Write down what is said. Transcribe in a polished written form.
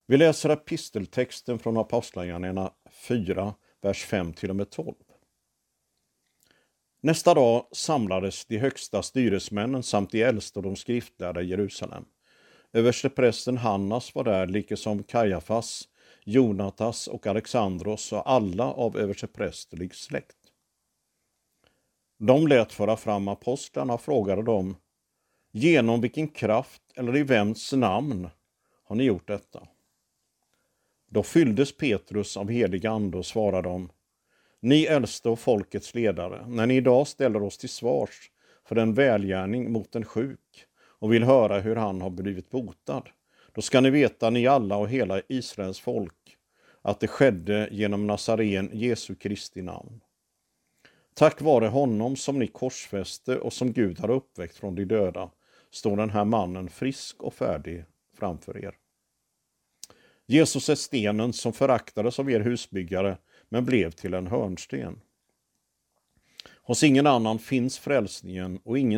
Vi läser episteltexten från Apostlagärningarna 4, vers 5-12. Nästa dag samlades de högsta styresmännen samt de äldste och de skriftlärda i Jerusalem. Översteprästen Hannas var där, liksom Kajafas, Jonatas och Alexandros och alla av översteprästerlig släkt. De lät föra fram apostlarna och frågade dem: genom vilken kraft eller i vems namn har ni gjort detta? Då fylldes Petrus av helig ande och svarade dem: ni äldste och folkets ledare, när ni idag ställer oss till svars för en välgärning mot en sjuk och vill höra hur han har blivit botad, då ska ni veta, ni alla och hela Israels folk, att det skedde genom Nazaren Jesu Kristi namn. Tack vare honom som ni korsfäste och som Gud har uppväckt från de döda, står den här mannen frisk och färdig framför er. Jesus är stenen som föraktades av er husbyggare, men blev till en hörnsten. Hos ingen annan finns frälsningen och ingen